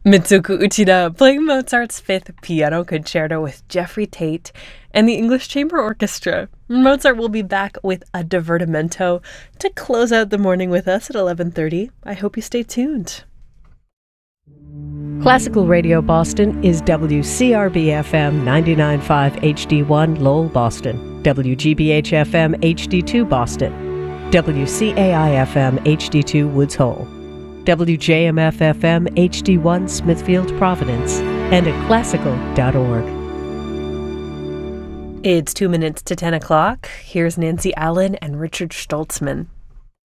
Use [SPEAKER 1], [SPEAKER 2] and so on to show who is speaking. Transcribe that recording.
[SPEAKER 1] Mitsuko Uchida playing Mozart's Fifth Piano Concerto with Jeffrey Tate and the English Chamber Orchestra. Mozart will be back with a divertimento to close out the morning with us at 11:30. I hope you stay tuned.
[SPEAKER 2] Classical Radio Boston is WCRB-FM 99.5 HD1 Lowell, Boston, WGBH-FM HD2 Boston, WCAI-FM HD2 Woods Hole, WJMF-FM HD1 Smithfield, Providence, and at classical.org.
[SPEAKER 1] It's 2 minutes to 10 o'clock. Here's Nancy Allen and Richard Stoltzman.